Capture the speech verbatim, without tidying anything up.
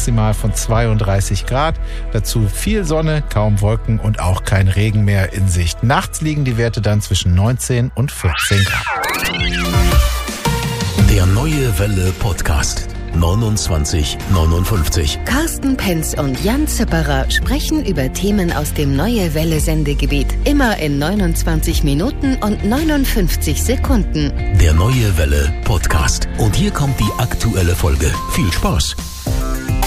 maximal von zweiunddreißig Grad. Dazu viel Sonne, kaum Wolken und auch kein Regen mehr in Sicht. Nachts liegen die Werte dann zwischen neunzehn und vierzehn Grad. Der Neue Welle Podcast. neunundzwanzig neunundfünfzig. Carsten Penz und Jan Zipperer sprechen über Themen aus dem Neue Welle Sendegebiet. Immer in neunundzwanzig Minuten und neunundfünfzig Sekunden. Der Neue Welle Podcast. Und hier kommt die aktuelle Folge. Viel Spaß!